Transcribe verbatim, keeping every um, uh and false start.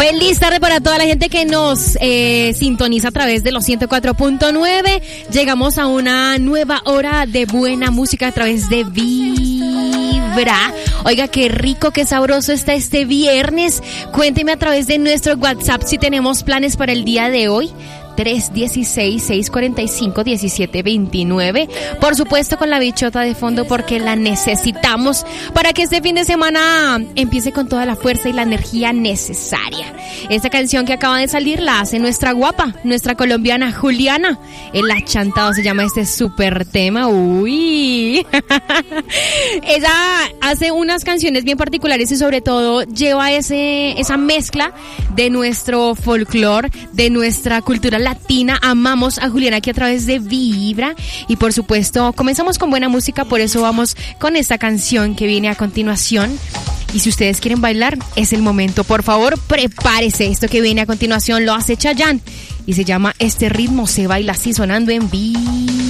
Feliz tarde para toda la gente que nos eh, sintoniza a través de los ciento cuatro punto nueve. Llegamos a una nueva hora de buena música a través de Vibra. Oiga, qué rico, qué sabroso está este viernes. Cuénteme a través de nuestro WhatsApp si tenemos planes para el día de hoy. tres uno seis, seis cuatro cinco, uno siete dos nueve. Por supuesto con la bichota de fondo porque la necesitamos para que este fin de semana empiece con toda la fuerza y la energía necesaria. Esta canción que acaba de salir la hace nuestra guapa, nuestra colombiana Juliana. El achantado se llama este super tema. Uy. Ella hace unas canciones bien particulares y sobre todo lleva ese, esa mezcla de nuestro folclore, de nuestra cultura latina. Amamos a Juliana aquí a través de Vibra y por supuesto comenzamos con buena música, por eso vamos con esta canción que viene a continuación. Y si ustedes quieren bailar, es el momento. Por favor, prepárese. Esto que viene a continuación lo hace Chayanne y se llama Este ritmo se baila así, sonando en Vibra.